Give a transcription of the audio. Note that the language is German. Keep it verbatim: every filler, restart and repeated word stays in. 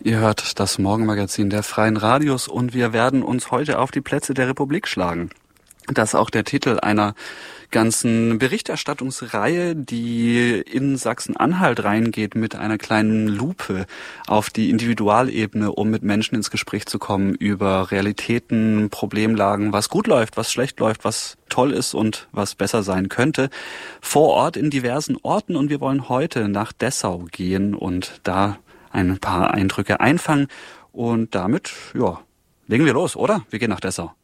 Ihr hört das Morgenmagazin der Freien Radios und wir werden uns heute auf die Plätze der Republik schlagen. Das ist auch der Titel einer ganzen Berichterstattungsreihe, die in Sachsen-Anhalt reingeht mit einer kleinen Lupe auf die Individualebene, um mit Menschen ins Gespräch zu kommen über Realitäten, Problemlagen, was gut läuft, was schlecht läuft, was toll ist und was besser sein könnte, vor Ort in diversen Orten. Und wir wollen heute nach Dessau gehen und da ein paar Eindrücke einfangen. Und damit, ja, legen wir los, oder? Wir gehen nach Dessau.